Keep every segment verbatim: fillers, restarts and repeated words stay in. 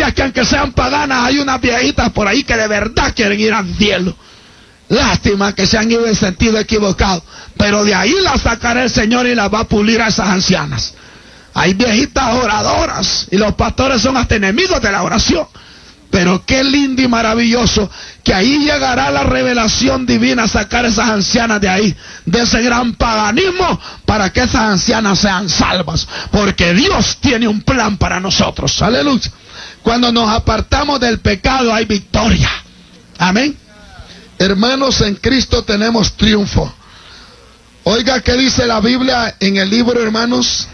iglesias que aunque sean paganas, hay unas viejitas por ahí que de verdad quieren ir al cielo. Lástima que se han ido en sentido equivocado, pero de ahí las sacará el Señor y las va a pulir a esas ancianas. Hay viejitas oradoras y los pastores son hasta enemigos de la oración. Pero qué lindo y maravilloso que ahí llegará la revelación divina a sacar esas ancianas de ahí, de ese gran paganismo, para que esas ancianas sean salvas, porque Dios tiene un plan para nosotros. Aleluya. Cuando nos apartamos del pecado hay victoria. Amén. Hermanos, en Cristo tenemos triunfo. Oiga qué dice la Biblia en el libro, hermanos.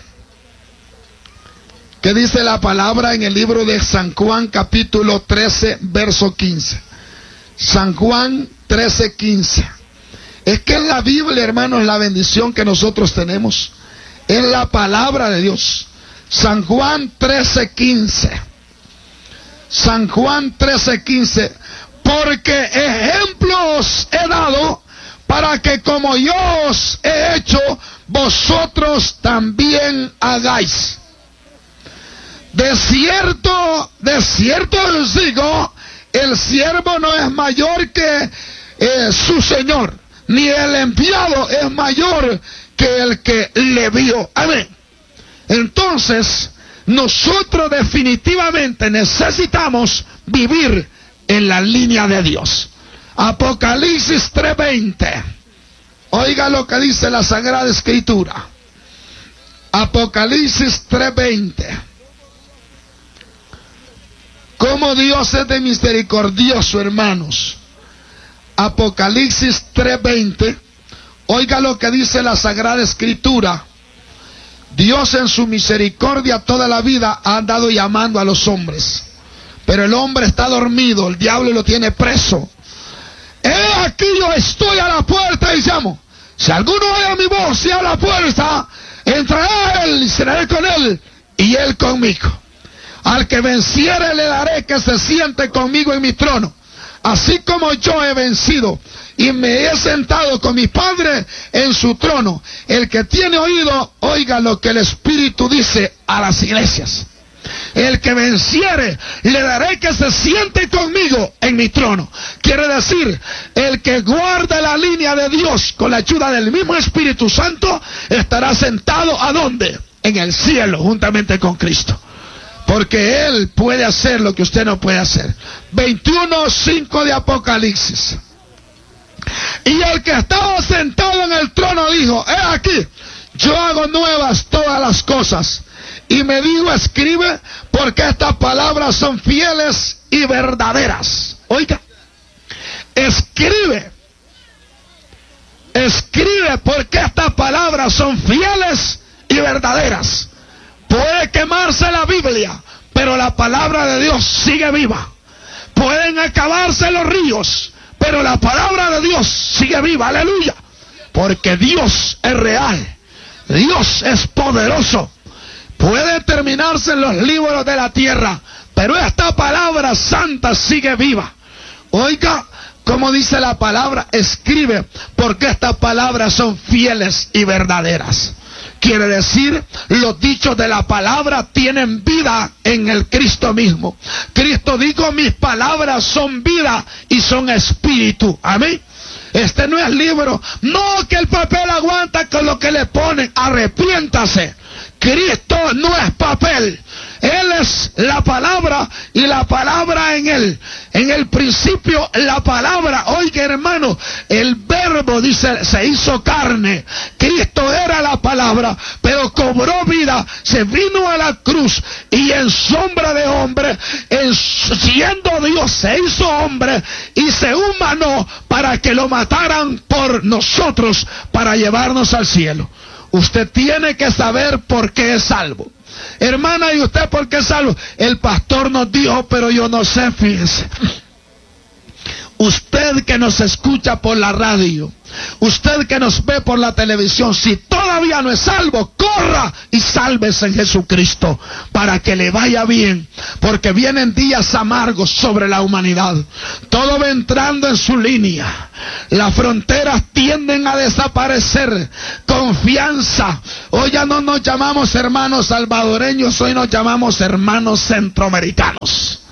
¿Qué dice la palabra en el libro de San Juan capítulo trece, verso quince? San Juan trece, quince. Es que en la Biblia, hermanos, la bendición que nosotros tenemos es la palabra de Dios. San Juan trece, quince. San Juan trece, quince. Porque ejemplo os he dado para que como yo os he hecho, vosotros también hagáis. De cierto, de cierto os digo, el siervo no es mayor que eh, su señor, ni el enviado es mayor que el que le vio. Amén. Entonces, nosotros definitivamente necesitamos vivir en la línea de Dios. Apocalipsis tres veinte. Oiga lo que dice la Sagrada Escritura. Apocalipsis tres veinte. Como Dios es de misericordioso, hermanos. Apocalipsis tres veinte. Oiga lo que dice la Sagrada Escritura. Dios en su misericordia toda la vida ha andado llamando a los hombres. Pero el hombre está dormido, el diablo lo tiene preso. He aquí yo estoy a la puerta y llamo. Si alguno oye mi voz y abre la puerta, entrará él y cenaré con él y él conmigo. Al que venciere le daré que se siente conmigo en mi trono, así como yo he vencido y me he sentado con mi Padre en su trono. El que tiene oído, oiga lo que el Espíritu dice a las iglesias. El que venciere, le daré que se siente conmigo en mi trono. Quiere decir, el que guarda la línea de Dios con la ayuda del mismo Espíritu Santo, estará sentado ¿a dónde? En el cielo, juntamente con Cristo. Porque Él puede hacer lo que usted no puede hacer. veintiuno cinco de Apocalipsis. Y el que estaba sentado en el trono dijo, he aquí, yo hago nuevas todas las cosas. Y me dijo, escribe, porque estas palabras son fieles y verdaderas. Oiga, escribe, escribe, porque estas palabras son fieles y verdaderas. Puede quemarse la Biblia, pero la palabra de Dios sigue viva. Pueden acabarse los ríos, pero la palabra de Dios sigue viva. Aleluya. Porque Dios es real. Dios es poderoso. Puede terminarse en los libros de la tierra, pero esta palabra santa sigue viva. Oiga, como dice la palabra, escribe, porque estas palabras son fieles y verdaderas. Quiere decir, los dichos de la palabra tienen vida en el Cristo mismo. Cristo dijo, mis palabras son vida y son espíritu. Amén. Este no es libro. No, que el papel aguanta con lo que le ponen. Arrepiéntase. Cristo no es papel. Él es la palabra y la palabra en él. En el principio la palabra, oiga hermano, el verbo dice, se hizo carne. Cristo era la palabra, pero cobró vida, se vino a la cruz y en sombra de hombre, en, siendo Dios, se hizo hombre y se humanó para que lo mataran por nosotros, para llevarnos al cielo. Usted tiene que saber por qué es salvo. Hermana, ¿y usted por qué es salvo? El pastor nos dijo, pero yo no sé, fíjese. Usted que nos escucha por la radio, usted que nos ve por la televisión, si todavía no es salvo, corra y sálvese en Jesucristo para que le vaya bien, porque vienen días amargos sobre la humanidad. Todo va entrando en su línea. Las fronteras tienden a desaparecer. Confianza. Hoy ya no nos llamamos hermanos salvadoreños, hoy nos llamamos hermanos centroamericanos.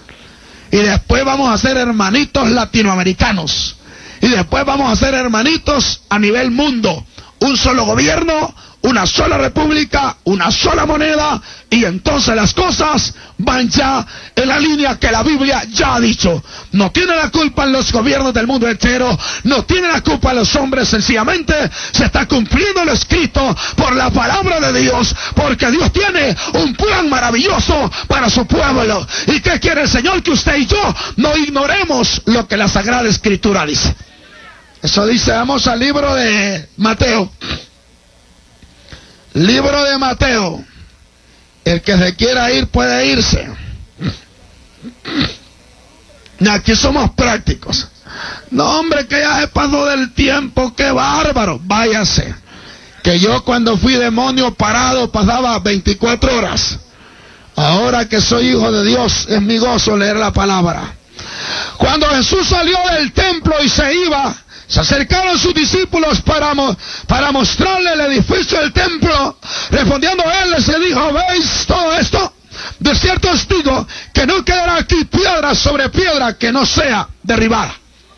Y después vamos a ser hermanitos latinoamericanos. Y después vamos a ser hermanitos a nivel mundo. Un solo gobierno, una sola república, una sola moneda, y entonces las cosas van ya en la línea que la Biblia ya ha dicho. No tiene la culpa en los gobiernos del mundo entero, no tiene la culpa en los hombres, sencillamente se está cumpliendo lo escrito por la palabra de Dios, porque Dios tiene un plan maravilloso para su pueblo. ¿Y qué quiere el Señor? Que usted y yo no ignoremos lo que la Sagrada Escritura dice. Eso dice, vamos al libro de Mateo. Libro de Mateo. El que se quiera ir puede irse. Aquí somos prácticos. No, hombre, que ya se pasó del tiempo, qué bárbaro. Váyase. Que yo cuando fui demonio parado pasaba veinticuatro horas. Ahora que soy hijo de Dios, es mi gozo leer la palabra. Cuando Jesús salió del templo y se iba, se acercaron sus discípulos para, para mostrarle el edificio del templo. Respondiendo a él, les dijo, ¿veis todo esto? De cierto os digo que no quedará aquí piedra sobre piedra que no sea derribada.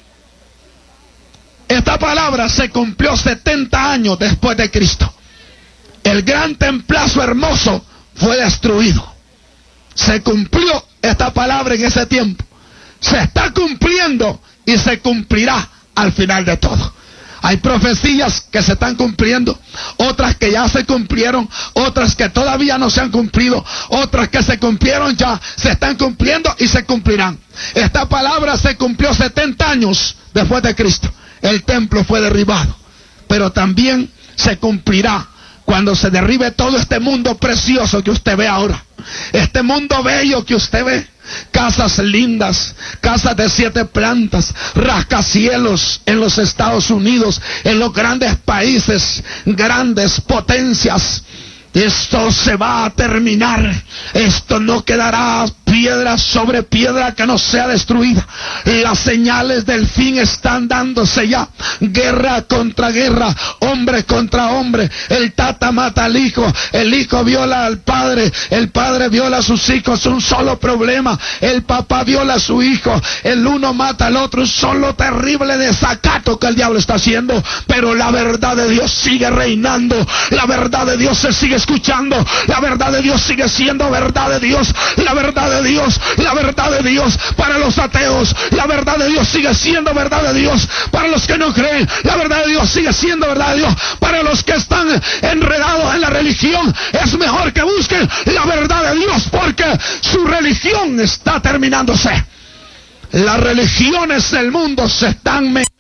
Esta palabra se cumplió setenta años después de Cristo. El gran templazo hermoso fue destruido. Se cumplió esta palabra en ese tiempo. Se está cumpliendo y se cumplirá al final de todo. Hay profecías que se están cumpliendo, otras que ya se cumplieron, otras que todavía no se han cumplido, otras que se cumplieron ya, se están cumpliendo y se cumplirán. Esta palabra se cumplió setenta años después de Cristo. El templo fue derribado, pero también se cumplirá cuando se derribe todo este mundo precioso que usted ve ahora. Este mundo bello que usted ve. Casas lindas, casas de siete plantas, rascacielos en los Estados Unidos, en los grandes países, grandes potencias. Esto se va a terminar. Esto no quedará piedra sobre piedra que no sea destruida. Las señales del fin están dándose ya. Guerra contra guerra, hombre contra hombre. El tata mata al hijo, el hijo viola al padre, el padre viola a sus hijos. Un solo problema. El papá viola a su hijo, el uno mata al otro. Un solo terrible desacato que el diablo está haciendo. Pero la verdad de Dios sigue reinando. La verdad de Dios se sigue escuchando. La verdad de Dios sigue siendo verdad de Dios. La verdad de Dios, la verdad de Dios para los ateos. La verdad de Dios sigue siendo verdad de Dios para los que no creen. La verdad de Dios sigue siendo verdad de Dios para los que están enredados en la religión. Es mejor que busquen la verdad de Dios, porque su religión está terminándose. Las religiones del mundo se están metiendo.